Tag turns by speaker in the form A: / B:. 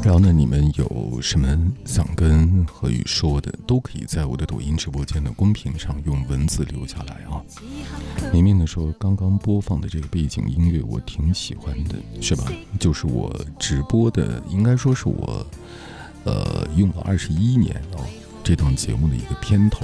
A: 然后呢，你们有什么想跟何宇说的，都可以在我的抖音直播间的公屏上用文字留下来啊。明明的说，刚刚播放的这个背景音乐我挺喜欢的，是吧？就是我直播的，应该说是我用了21年这档节目的一个片头